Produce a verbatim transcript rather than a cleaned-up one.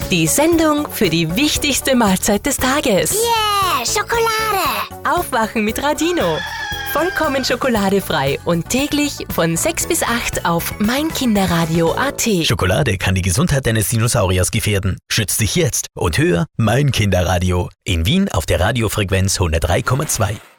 Die Sendung für die wichtigste Mahlzeit des Tages. Yeah, Schokolade! Aufwachen mit Radino. Vollkommen schokoladefrei und täglich von sechs bis acht auf meinkinderradio punkt at. Schokolade kann die Gesundheit deines Dinosauriers gefährden. Schütz dich jetzt und hör Mein Kinderradio. In Wien auf der Radiofrequenz hundertdrei Komma zwei.